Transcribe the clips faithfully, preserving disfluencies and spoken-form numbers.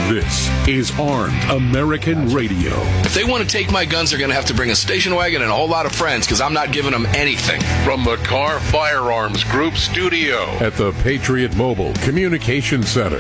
This is Armed American Radio. If they want to take my guns, they're going to have to bring a station wagon and a whole lot of friends, because I'm not giving them anything. From the Car Firearms Group studio at the Patriot Mobile Communication Center.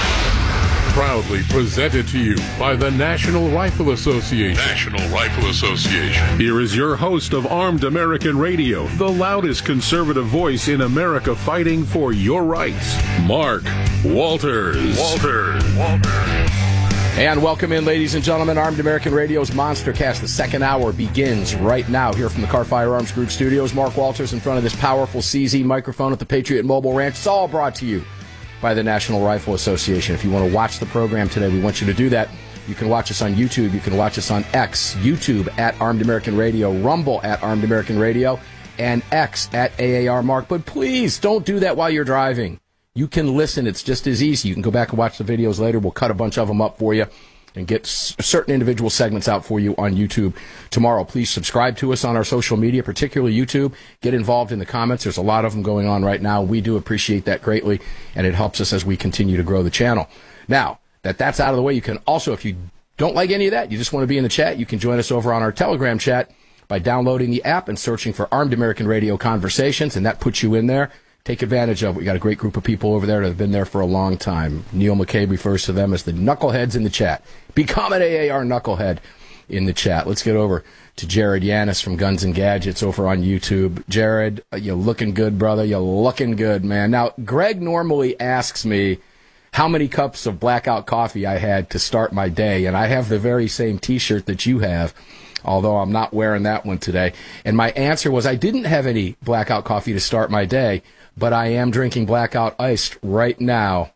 Proudly presented to you by the National Rifle Association. National Rifle Association. Here is your host of Armed American Radio, the loudest conservative voice in America fighting for your rights, Mark Walters. Walters. Walters. And welcome in, ladies and gentlemen. Armed American Radio's Monster Cast. The second hour begins right now here from the Car Firearms Group studios. Mark Walters in front of this powerful C Z microphone at the Patriot Mobile Ranch. It's all brought to you by the National Rifle Association. If you want to watch the program today, we want you to do that. You can watch us on YouTube. You can watch us on X, YouTube at Armed American Radio, Rumble at Armed American Radio, and X at A A R Mark. But please don't do that while you're driving. You can listen. It's just as easy. You can go back and watch the videos later. We'll cut a bunch of them up for you and get s- certain individual segments out for you on YouTube tomorrow. Please subscribe to us on our social media, particularly YouTube. Get involved in the comments. There's a lot of them going on right now. We do appreciate that greatly, and it helps us as we continue to grow the channel. Now, that that's out of the way, you can also, if you don't like any of that, you just want to be in the chat, you can join us over on our Telegram chat by downloading the app and searching for Armed American Radio Conversations, and that puts you in there. Take advantage of it. We got a great group of people over there that have been there for a long time. Neil McCabe refers to them as the knuckleheads in the chat. Become an A A R knucklehead in the chat. Let's get over to Jared Yanis from Guns and Gadgets over on YouTube. Jared, you're looking good, brother. You're looking good, man. Now, Greg normally asks me how many cups of blackout coffee I had to start my day, and I have the very same T-shirt that you have, although I'm not wearing that one today. And my answer was I didn't have any blackout coffee to start my day, but I am drinking blackout iced right now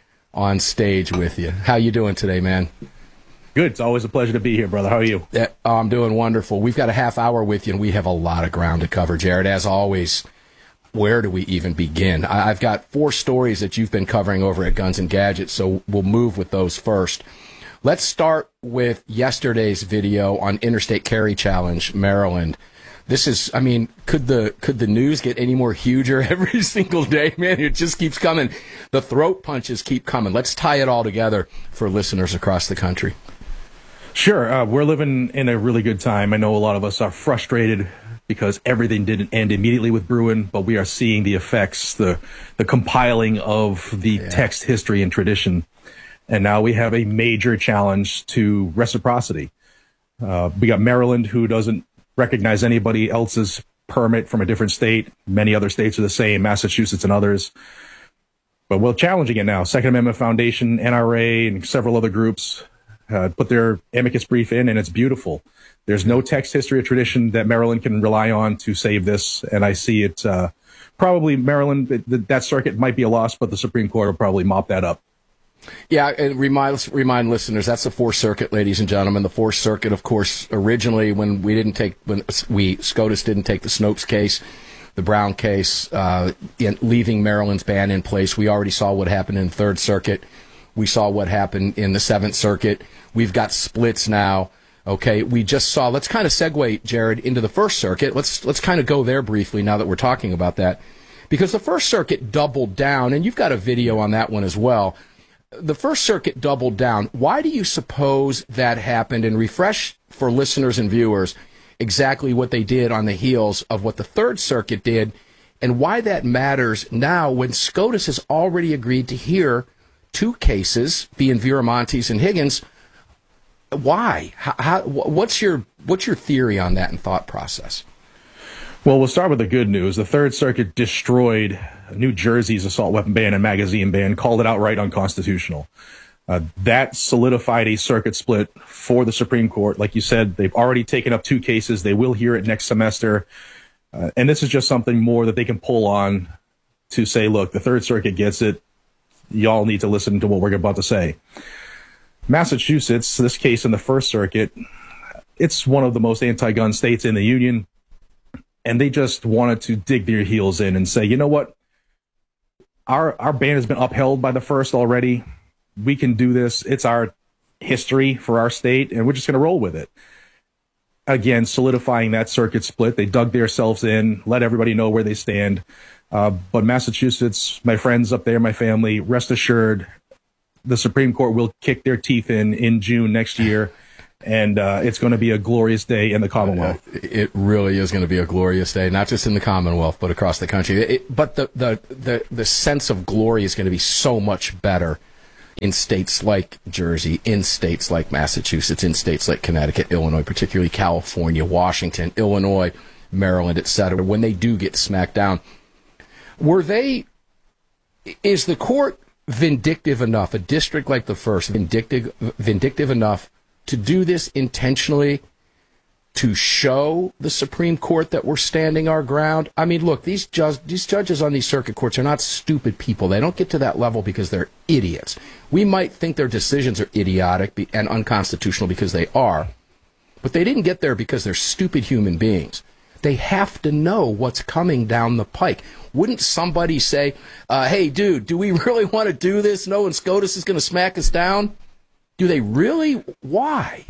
on stage with you. How you doing today, man? Good. It's always a pleasure to be here, brother. How are you? Yeah, oh, I'm doing wonderful. We've got a half hour with you, and we have a lot of ground to cover, Jared. As always, where do we even begin? I- I've got four stories that you've been covering over at Guns and Gadgets, so we'll move with those first. Let's start with yesterday's video on Interstate Carry Challenge, Maryland. This is, I mean, could the could the news get any more huger every single day, man? It just keeps coming. The throat punches keep coming. Let's tie it all together for listeners across the country. Sure. Uh, we're living in a really good time. I know a lot of us are frustrated because everything didn't end immediately with Bruen, but we are seeing the effects, the the compiling of the yeah. text, history, and tradition. And now we have a major challenge to reciprocity. Uh, we got Maryland, who doesn't recognize anybody else's permit from a different state. Many other states are the same, Massachusetts and others. But we're challenging it now. Second Amendment Foundation, N R A, and several other groups uh, put their amicus brief in, and it's beautiful. There's no text, history, or tradition that Maryland can rely on to save this, and I see it uh, probably Maryland, that circuit might be a loss, but the Supreme Court will probably mop that up. Yeah, and remind remind listeners, that's the Fourth Circuit, ladies and gentlemen. The Fourth Circuit, of course, originally when we didn't take, when we, SCOTUS didn't take the Snopes case, the Brown case, uh, in leaving Maryland's ban in place. We already saw what happened in the Third Circuit. We saw what happened in the Seventh Circuit. We've got splits now. Okay, we just saw, let's kind of segue, Jared, into the First Circuit. Let's, let's kind of go there briefly now that we're talking about that. Because the First Circuit doubled down, and you've got a video on that one as well. The First Circuit doubled down. Why do you suppose that happened? And refresh for listeners and viewers exactly what they did on the heels of what the Third Circuit did and why that matters now when SCOTUS has already agreed to hear two cases, being Viramontes and Higgins. Why? How, how, what's your what's your theory on that and thought process? Well, we'll start with the good news. The Third Circuit destroyed New Jersey's assault weapon ban and magazine ban, called it outright unconstitutional. Uh, that solidified a circuit split for the Supreme Court. Like you said, they've already taken up two cases. They will hear it next semester. Uh, and this is just something more that they can pull on to say, look, the Third Circuit gets it. Y'all need to listen to what we're about to say. Massachusetts, this case in the First Circuit, it's one of the most anti-gun states in the Union. And they just wanted to dig their heels in and say, you know what? Our our ban has been upheld by the First already. We can do this. It's our history for our state, and we're just going to roll with it. Again, solidifying that circuit split. They dug themselves in, let everybody know where they stand. Uh, but Massachusetts, my friends up there, my family, rest assured, the Supreme Court will kick their teeth in in June next year, and uh, it's going to be a glorious day in the Commonwealth. Uh, it really is going to be a glorious day, not just in the Commonwealth, but across the country. It, but the, the, the, the sense of glory is going to be so much better in states like Jersey, in states like Massachusetts, in states like Connecticut, Illinois, particularly California, Washington, Illinois, Maryland, et cetera, when they do get smacked down. Were they, is the court vindictive enough, a district like the first, vindictive, vindictive enough to do this intentionally, to show the Supreme Court that we're standing our ground? I mean, look, these, ju- these judges on these circuit courts are not stupid people. They don't get to that level because they're idiots. We might think their decisions are idiotic be- and unconstitutional because they are, but they didn't get there because they're stupid human beings. They have to know what's coming down the pike. Wouldn't somebody say, uh, hey, dude, do we really want to do this? Knowing SCOTUS is going to smack us down? Do they really? Why?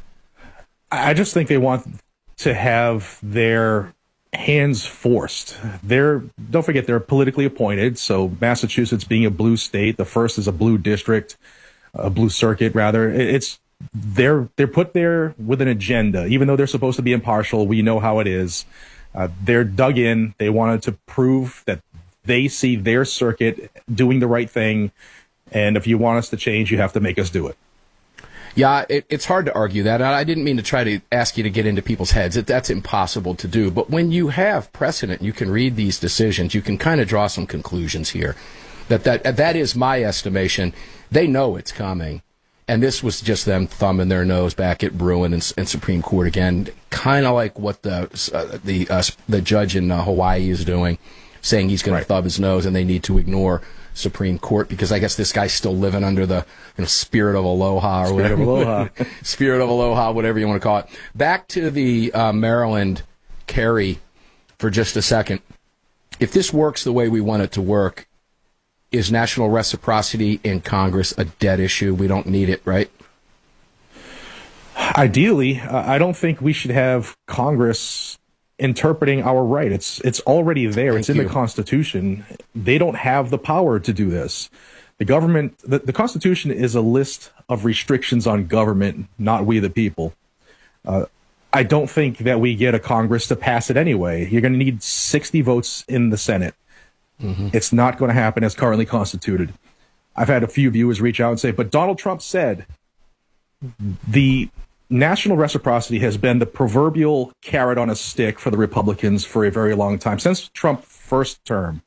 I just think they want to have their hands forced. They're, don't forget, they're politically appointed. So Massachusetts being a blue state, the first is a blue district, a blue circuit, rather. It's they're they're put there with an agenda. Even though they're supposed to be impartial, we know how it is. Uh, they're dug in. They wanted to prove that they see their circuit doing the right thing. And if you want us to change, you have to make us do it. Yeah, it, it's hard to argue that. I didn't mean to try to ask you to get into people's heads. It, that's impossible to do. But when you have precedent, you can read these decisions. You can kind of draw some conclusions here. That that that is my estimation. They know it's coming. And this was just them thumbing their nose back at Bruen and, and Supreme Court again, kind of like what the uh, the uh, the judge in uh, Hawaii is doing, saying he's going right. to thumb his nose and they need to ignore Supreme Court because I guess this guy's still living under the you know, spirit of aloha or spirit whatever. Of aloha. Spirit of aloha, whatever you want to call it. Back to the uh, Maryland carry for just a second. If this works the way we want it to work, is national reciprocity in Congress a dead issue? We don't need it, right? Ideally, uh, I don't think we should have Congress interpreting our right. It's it's already there. Thank it's in you. the Constitution. They don't have the power to do this. The government, the, the Constitution is a list of restrictions on government, not we the people. Uh, I don't think that we get a Congress to pass it anyway. You're going to need sixty votes in the Senate. Mm-hmm. It's not going to happen as currently constituted. I've had a few viewers reach out and say, but Donald Trump said the national reciprocity has been the proverbial carrot on a stick for the Republicans for a very long time. Since Trump's first term,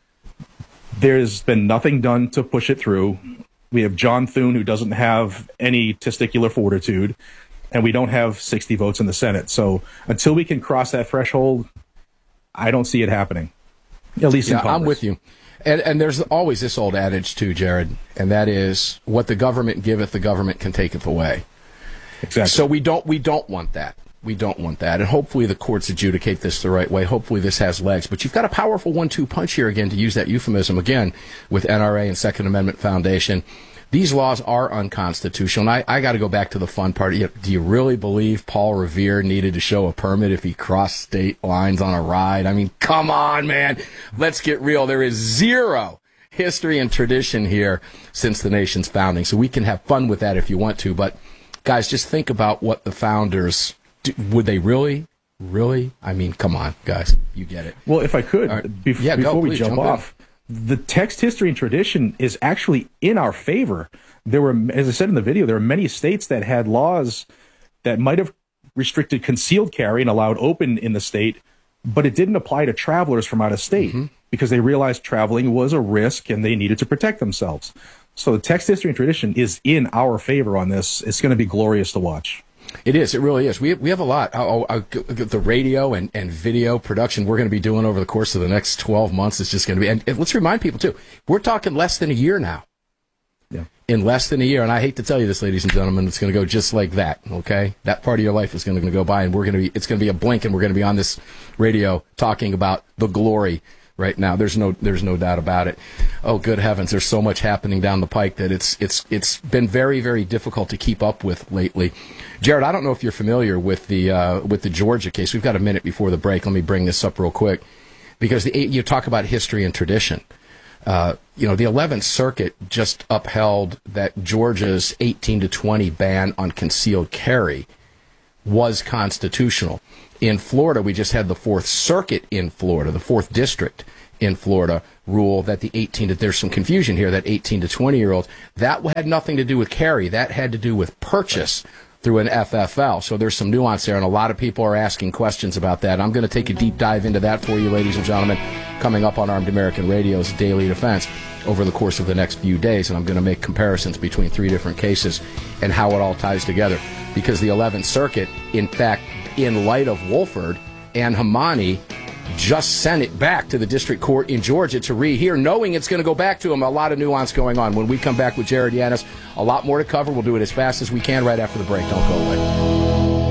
there's been nothing done to push it through. We have John Thune, who doesn't have any testicular fortitude, and we don't have sixty votes in the Senate. So until we can cross that threshold, I don't see it happening. At least yeah, in Congress. I'm with you. And, and there's always this old adage, too, Jared, and that is, what the government giveth, the government can taketh away. Exactly. So we don't we don't want that. We don't want that. And hopefully the courts adjudicate this the right way. Hopefully this has legs. But you've got a powerful one two punch here, again, to use that euphemism again, with N R A and Second Amendment Foundation. These laws are unconstitutional. And I, I got to go back to the fun part. Do you really believe Paul Revere needed to show a permit if he crossed state lines on a ride? I mean, come on, man. Let's get real. There is zero history and tradition here since the nation's founding. So we can have fun with that if you want to. But, guys, just think about what the founders, would they really, really? I mean, come on, guys. You get it. Well, if I could, right. bef- yeah, before go, we please, jump, jump off, the text, history, and tradition is actually in our favor. There were, as I said in the video, there are many states that had laws that might have restricted concealed carry and allowed open in the state, but it didn't apply to travelers from out of state mm-hmm. because they realized traveling was a risk and they needed to protect themselves. So the text, history, and tradition is in our favor on this. It's going to be glorious to watch. It is. It really is. We have, we have a lot. Oh, oh, the radio and, and video production we're going to be doing over the course of the next twelve months is just going to be. And, and let's remind people, too, we're talking less than a year now. Yeah. In less than a year. And I hate to tell you this, ladies and gentlemen, it's going to go just like that. Okay. That part of your life is going to go by, and we're going to be, it's going to be a blink, and we're going to be on this radio talking about the glory right now. There's no, there's no doubt about it. Oh, good heavens. There's so much happening down the pike that it's, it's, it's been very, very difficult to keep up with lately. Jared, I don't know if you're familiar with the, uh, with the Georgia case. We've got a minute before the break. Let me bring this up real quick because the, you talk about history and tradition. Uh, you know, the eleventh Circuit just upheld that Georgia's eighteen to twenty ban on concealed carry was constitutional. In Florida, we just had the Fourth Circuit in Florida, the Fourth District in Florida, rule that the eighteen to, there's some confusion here, that eighteen to twenty year olds, that had nothing to do with carry. That had to do with purchase through an F F L. So there's some nuance there, and a lot of people are asking questions about that. I'm going to take a deep dive into that for you, ladies and gentlemen, coming up on Armed American Radio's Daily Defense over the course of the next few days, and I'm going to make comparisons between three different cases and how it all ties together. Because the eleventh Circuit, in fact, in light of Wolford and Hamani, just sent it back to the district court in Georgia to rehear, knowing it's going to go back to him. A lot of nuance going on. When we come back with Jared Yanis, a lot more to cover. We'll do it as fast as we can right after the break. Don't go away.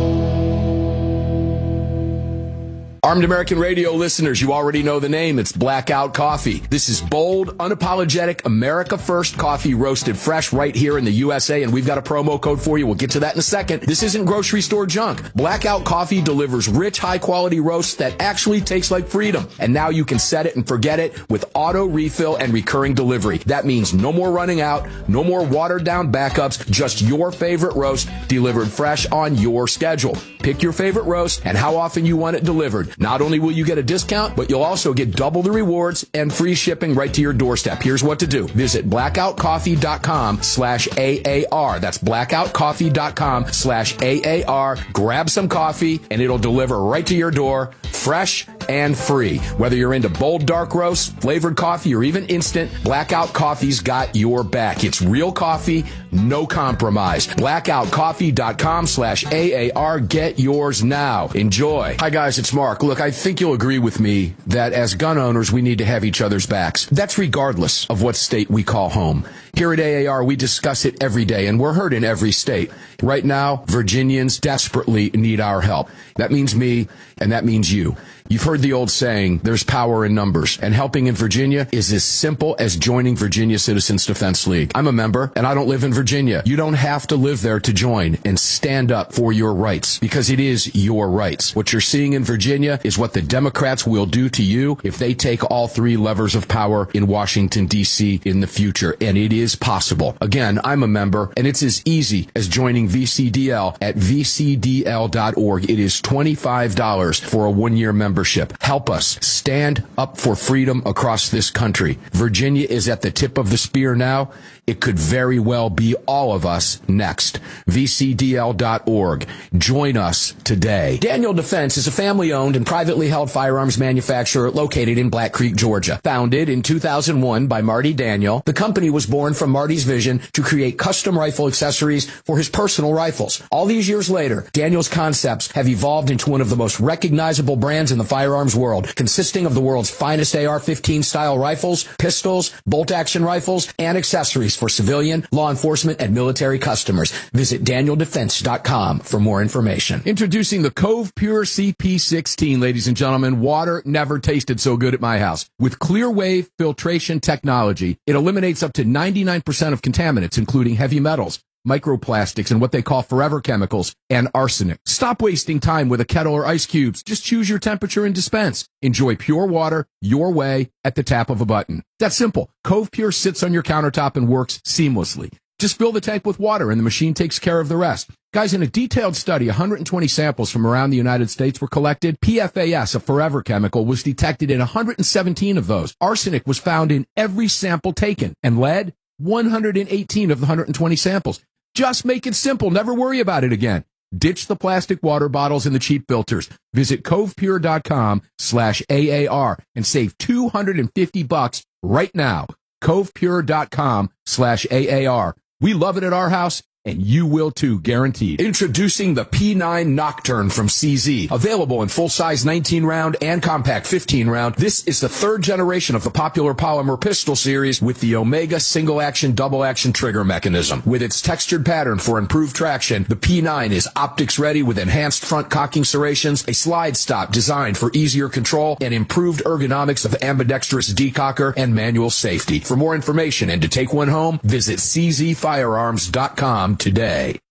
Armed American Radio listeners, you already know the name. It's Blackout Coffee. This is bold, unapologetic, America First coffee roasted fresh right here in the U S A, and we've got a promo code for you. We'll get to that in a second. This isn't grocery store junk. Blackout Coffee delivers rich, high-quality roasts that actually taste like freedom. And now you can set it and forget it with auto refill and recurring delivery. That means no more running out, no more watered-down backups, just your favorite roast delivered fresh on your schedule. Pick your favorite roast and how often you want it delivered. Not only will you get a discount, but you'll also get double the rewards and free shipping right to your doorstep. Here's what to do. Visit blackoutcoffee.com slash AAR. That's blackoutcoffee.com slash AAR. Grab some coffee, and it'll deliver right to your door, fresh and free. Whether you're into bold dark roast, flavored coffee, or even instant, Blackout Coffee's got your back. It's real coffee, no compromise. blackoutcoffee.com slash AAR. Get yours now. Enjoy. Hi, guys. It's Mark. Look, I think you'll agree with me that as gun owners, we need to have each other's backs. That's regardless of what state we call home. Here at A A R, we discuss it every day, and we're heard in every state. Right now, Virginians desperately need our help. That means me, and that means you. You've heard the old saying, there's power in numbers, and helping in Virginia is as simple as joining Virginia Citizens Defense League. I'm a member, and I don't live in Virginia. You don't have to live there to join and stand up for your rights, because it is your rights. What you're seeing in Virginia is what the Democrats will do to you if they take all three levers of power in Washington, D C in the future, and it is possible. Again, I'm a member, and it's as easy as joining V C D L at v c d l dot org. It is twenty-five dollars for a one-year membership. Help us stand up for freedom across this country. Virginia is at the tip of the spear now. It could very well be all of us next. v c d l dot org. Join us today. Daniel Defense is a family-owned and privately held firearms manufacturer located in Black Creek, Georgia. Founded in two thousand one by Marty Daniel, the company was born from Marty's vision to create custom rifle accessories for his personal rifles. All these years later, Daniel's concepts have evolved into one of the most recognizable brands in the firearms world, consisting of the world's finest A R fifteen style rifles, pistols, bolt-action rifles, and accessories for civilian, law enforcement, and military customers. Visit daniel defense dot com for more information. Introducing the Cove Pure C P sixteen, ladies and gentlemen. Water never tasted so good at my house. With clear wave filtration technology, it eliminates up to ninety-nine percent of contaminants, including heavy metals, microplastics, and what they call forever chemicals, and arsenic. Stop wasting time with a kettle or ice cubes. Just choose your temperature and dispense. Enjoy pure water your way at the tap of a button. That's simple. Cove Pure sits on your countertop and works seamlessly. Just fill the tank with water and the machine takes care of the rest. Guys, in a detailed study, one hundred twenty samples from around the United States were collected. P F A S, a forever chemical, was detected in one hundred seventeen of those. Arsenic was found in every sample taken, and lead, one hundred eighteen of the one hundred twenty samples. Just make it simple. Never worry about it again. Ditch the plastic water bottles and the cheap filters. Visit covepure.com slash AAR and save two hundred fifty bucks right now. covepure.com slash AAR. We love it at our house, and you will too, guaranteed. Introducing the P nine Nocturne from C Z. Available in full-size nineteen round and compact fifteen round, this is the third generation of the popular polymer pistol series with the Omega single-action, double-action trigger mechanism. With its textured pattern for improved traction, the P nine is optics-ready with enhanced front cocking serrations, a slide stop designed for easier control, and improved ergonomics of ambidextrous decocker and manual safety. For more information and to take one home, visit c z firearms dot com today.